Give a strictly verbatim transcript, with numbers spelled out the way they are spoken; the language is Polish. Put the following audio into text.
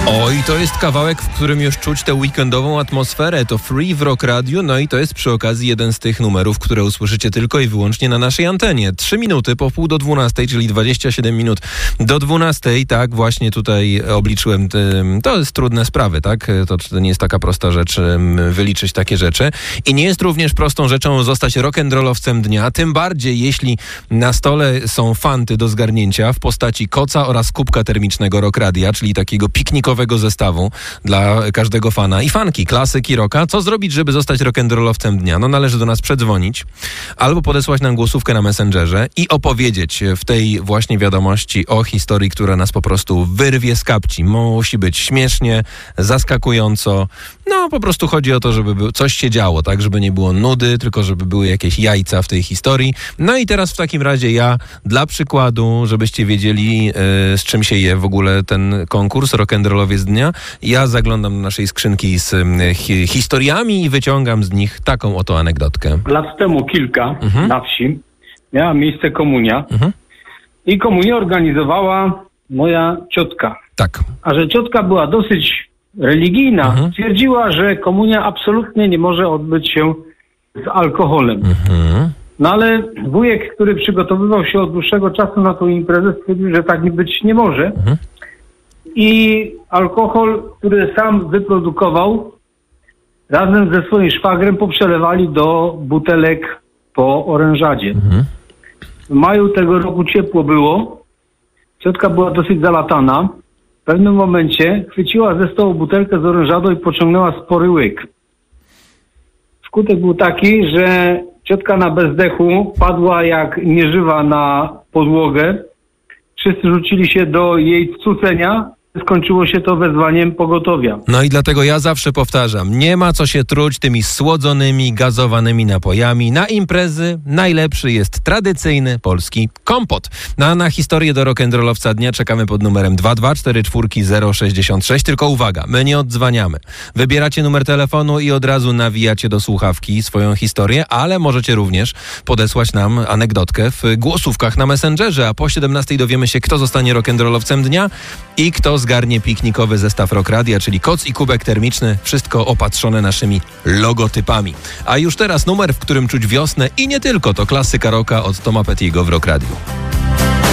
Oj, to jest kawałek, w którym już czuć tę weekendową atmosferę. To Free w Rock Radio, no i to jest przy okazji jeden z tych numerów, które usłyszycie tylko i wyłącznie na naszej antenie. Trzy minuty po pół do dwunastej, czyli dwadzieścia siedem minut do dwunastej. Tak, właśnie tutaj obliczyłem. To jest trudne sprawy, tak? To, to nie jest taka prosta rzecz wyliczyć takie rzeczy. I nie jest również prostą rzeczą zostać rock'n'rollowcem dnia, tym bardziej jeśli na stole są fanty do zgarnięcia w postaci koca oraz kubka termicznego Rock Radia, czyli takiego piknikowego zestawu dla każdego fana i fanki, klasyki rocka. Co zrobić, żeby zostać rock'n'rollowcem dnia? No należy do nas przedzwonić albo podesłać nam głosówkę na Messengerze i opowiedzieć w tej właśnie wiadomości o historii, która nas po prostu wyrwie z kapci. Musi być śmiesznie, zaskakująco. No po prostu chodzi o to, żeby coś się działo, tak? Żeby nie było nudy, tylko żeby były jakieś jajca w tej historii. No i teraz w takim razie ja dla przykładu, żebyście wiedzieli yy, z czym się je w ogóle ten konkurs rock'n'rollowiec dnia, ja zaglądam do naszej skrzynki z yy, hi- historiami i wyciągam z nich taką oto anegdotkę. Lat temu kilka mhm. na wsi miała miejsce komunia Mhm. i komunię organizowała moja ciotka. Tak. A że ciotka była dosyć religijna, Mhm. twierdziła, że komunia absolutnie nie może odbyć się z alkoholem. Mhm. No ale wujek, który przygotowywał się od dłuższego czasu na tą imprezę, stwierdził, że tak być nie może. Mhm. I alkohol, który sam wyprodukował, razem ze swoim szwagrem poprzelewali do butelek po orężadzie. Mhm. W maju tego roku ciepło było. Ciotka była dosyć zalatana. W pewnym momencie chwyciła ze stołu butelkę z orężadą i pociągnęła spory łyk. Skutek był taki, że ciotka na bezdechu padła jak nieżywa na podłogę. Wszyscy rzucili się do jej cucenia. Skończyło się to wezwaniem pogotowia. No i dlatego ja zawsze powtarzam, nie ma co się truć tymi słodzonymi, gazowanymi napojami. Na imprezy najlepszy jest tradycyjny polski kompot. Na, na historię do rock'n'rollowca dnia czekamy pod numerem dwa dwa cztery cztery zero sześć sześć. Tylko uwaga, my nie odzwaniamy. Wybieracie numer telefonu i od razu nawijacie do słuchawki swoją historię, ale możecie również podesłać nam anegdotkę w głosówkach na Messengerze, a po siedemnastej dowiemy się, kto zostanie rock'n'rollowcem dnia i kto zgarnie piknikowy zestaw Rock Radia, czyli koc i kubek termiczny, wszystko opatrzone naszymi logotypami. A już teraz numer, w którym czuć wiosnę i nie tylko, to klasyka rocka od Toma Petty'ego w Rock Radiu.